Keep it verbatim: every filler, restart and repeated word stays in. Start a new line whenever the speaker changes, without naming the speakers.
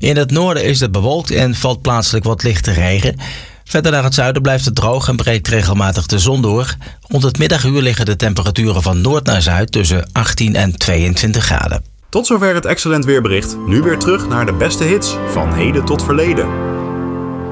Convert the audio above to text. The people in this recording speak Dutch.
In het noorden is het bewolkt en valt plaatselijk wat lichte regen. Verder naar het zuiden blijft het droog en breekt regelmatig de zon door. Rond het middaguur liggen de temperaturen van noord naar zuid tussen achttien en tweeëntwintig graden.
Tot zover het Excellent Weerbericht. Nu weer terug naar de beste hits van heden tot verleden.